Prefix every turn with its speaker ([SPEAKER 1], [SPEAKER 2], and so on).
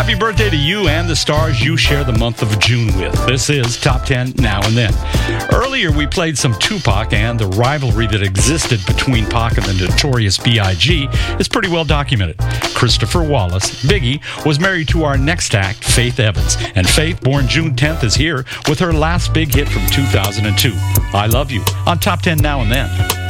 [SPEAKER 1] Happy birthday to you and the stars you share the month of June with. This is Top 10 Now and Then. Earlier, we played some Tupac, and the rivalry that existed between Pac and the Notorious B.I.G. is pretty well documented. Christopher Wallace, Biggie, was married to our next act, Faith Evans. And Faith, born June 10th, is here with her last big hit from 2002, I Love You, on Top 10 Now and Then.